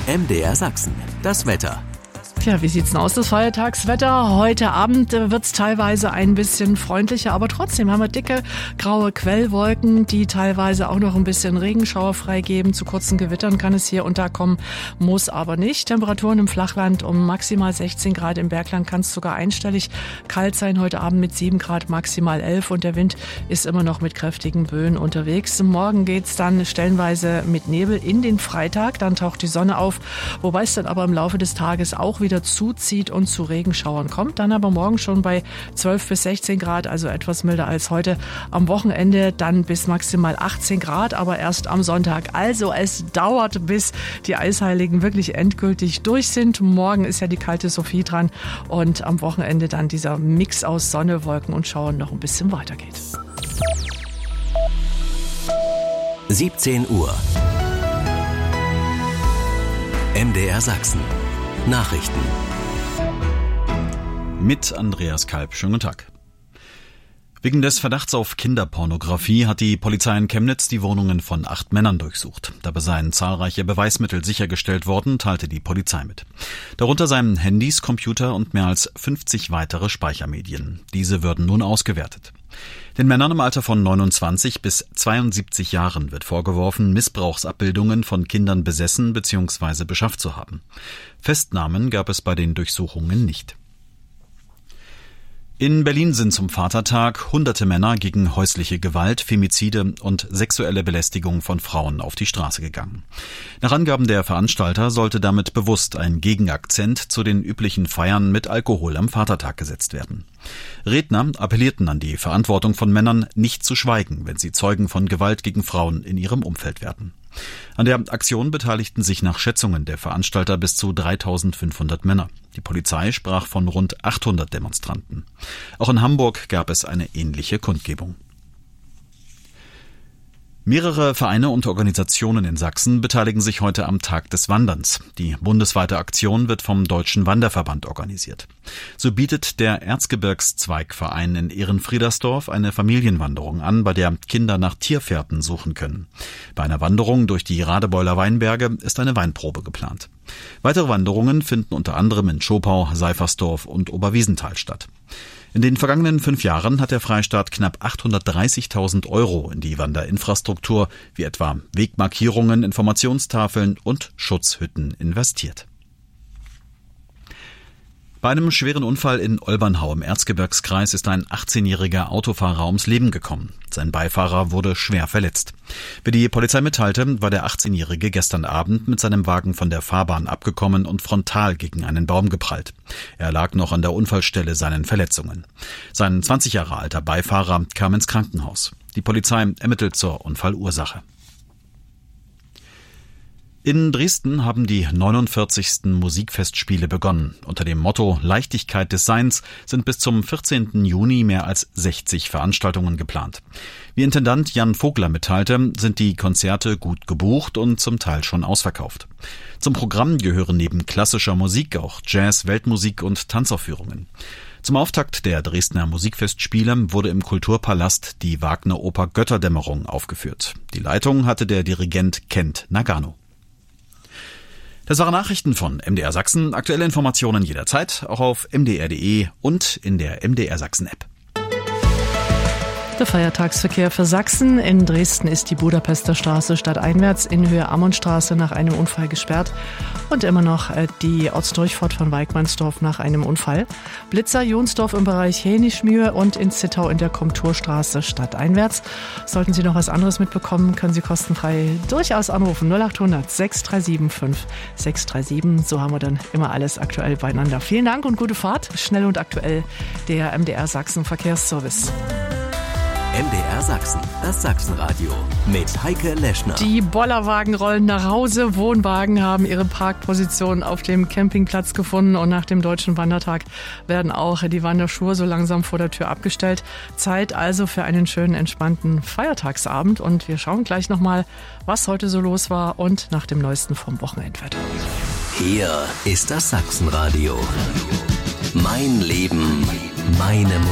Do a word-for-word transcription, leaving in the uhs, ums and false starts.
M D R Sachsen, das Wetter. Ja, wie sieht's denn aus, das Feiertagswetter? Heute Abend äh, wird's teilweise ein bisschen freundlicher, aber trotzdem haben wir dicke, graue Quellwolken, die teilweise auch noch ein bisschen Regenschauer freigeben. Zu kurzen Gewittern kann es hier und da kommen, muss aber nicht. Temperaturen im Flachland um maximal sechzehn Grad, im Bergland kann es sogar einstellig kalt sein. Heute Abend mit sieben Grad, maximal elf und der Wind ist immer noch mit kräftigen Böen unterwegs. Morgen geht's dann stellenweise mit Nebel in den Freitag, dann taucht die Sonne auf, wobei es dann aber im Laufe des Tages auch wieder zuzieht und zu Regenschauern kommt. Dann aber morgen schon bei zwölf bis sechzehn Grad, also etwas milder als heute. Am Wochenende dann bis maximal achtzehn Grad, aber erst am Sonntag. Also es dauert, bis die Eisheiligen wirklich endgültig durch sind. Morgen ist ja die kalte Sophie dran und am Wochenende dann dieser Mix aus Sonne, Wolken und Schauern noch ein bisschen weitergeht. siebzehn Uhr. M D R Sachsen. Nachrichten. Mit Andreas Kalb. Schönen guten Tag. Wegen des Verdachts auf Kinderpornografie hat die Polizei in Chemnitz die Wohnungen von acht Männern durchsucht. Dabei seien zahlreiche Beweismittel sichergestellt worden, teilte die Polizei mit. Darunter seien Handys, Computer und mehr als fünfzig weitere Speichermedien. Diese würden nun ausgewertet. Den Männern im Alter von neunundzwanzig bis zweiundsiebzig Jahren wird vorgeworfen, Missbrauchsabbildungen von Kindern besessen bzw. beschafft zu haben. Festnahmen gab es bei den Durchsuchungen nicht. In Berlin sind zum Vatertag hunderte Männer gegen häusliche Gewalt, Femizide und sexuelle Belästigung von Frauen auf die Straße gegangen. Nach Angaben der Veranstalter sollte damit bewusst ein Gegenakzent zu den üblichen Feiern mit Alkohol am Vatertag gesetzt werden. Redner appellierten an die Verantwortung von Männern, nicht zu schweigen, wenn sie Zeugen von Gewalt gegen Frauen in ihrem Umfeld werden. An der Aktion beteiligten sich nach Schätzungen der Veranstalter bis zu dreitausendfünfhundert Männer. Die Polizei sprach von rund achthundert Demonstranten. Auch in Hamburg gab es eine ähnliche Kundgebung. Mehrere Vereine und Organisationen in Sachsen beteiligen sich heute am Tag des Wanderns. Die bundesweite Aktion wird vom Deutschen Wanderverband organisiert. So bietet der Erzgebirgszweigverein in Ehrenfriedersdorf eine Familienwanderung an, bei der Kinder nach Tierfährten suchen können. Bei einer Wanderung durch die Radebeuler Weinberge ist eine Weinprobe geplant. Weitere Wanderungen finden unter anderem in Schopau, Seifersdorf und Oberwiesenthal statt. In den vergangenen fünf Jahren hat der Freistaat knapp achthundertdreißigtausend Euro in die Wanderinfrastruktur, wie etwa Wegmarkierungen, Informationstafeln und Schutzhütten investiert. Bei einem schweren Unfall in Olbernhau im Erzgebirgskreis ist ein achtzehnjähriger Autofahrer ums Leben gekommen. Sein Beifahrer wurde schwer verletzt. Wie die Polizei mitteilte, war der achtzehnjährige gestern Abend mit seinem Wagen von der Fahrbahn abgekommen und frontal gegen einen Baum geprallt. Er lag noch an der Unfallstelle seinen Verletzungen. Sein zwanzig Jahre alter Beifahrer kam ins Krankenhaus. Die Polizei ermittelt zur Unfallursache. In Dresden haben die neunundvierzigsten Musikfestspiele begonnen. Unter dem Motto Leichtigkeit des Seins sind bis zum vierzehnten Juni mehr als sechzig Veranstaltungen geplant. Wie Intendant Jan Vogler mitteilte, sind die Konzerte gut gebucht und zum Teil schon ausverkauft. Zum Programm gehören neben klassischer Musik auch Jazz, Weltmusik und Tanzaufführungen. Zum Auftakt der Dresdner Musikfestspiele wurde im Kulturpalast die Wagner-Oper Götterdämmerung aufgeführt. Die Leitung hatte der Dirigent Kent Nagano. Das waren Nachrichten von M D R Sachsen. Aktuelle Informationen jederzeit, auch auf m d r punkt d e und in der M D R Sachsen App. Der Feiertagsverkehr für Sachsen. In Dresden ist die Budapester Straße stadteinwärts in Höhe Ammonstraße nach einem Unfall gesperrt und immer noch die Ortsdurchfahrt von Weigmannsdorf nach einem Unfall. Blitzer Jonsdorf im Bereich Hänischmühe und in Zittau in der Komturstraße stadteinwärts. Sollten Sie noch was anderes mitbekommen, können Sie kostenfrei durchaus anrufen. null achthundert sechs drei sieben fünf sechs drei sieben. So haben wir dann immer alles aktuell beieinander. Vielen Dank und gute Fahrt. Schnell und aktuell der M D R Sachsen Verkehrsservice. M D R Sachsen, das Sachsenradio mit Heike Leschner. Die Bollerwagen rollen nach Hause. Wohnwagen haben ihre Parkposition auf dem Campingplatz gefunden und nach dem Deutschen Wandertag werden auch die Wanderschuhe so langsam vor der Tür abgestellt. Zeit also für einen schönen, entspannten Feiertagsabend und wir schauen gleich nochmal, was heute so los war und nach dem Neuesten vom Wochenendwetter. Hier ist das Sachsenradio. Mein Leben, meine Musik.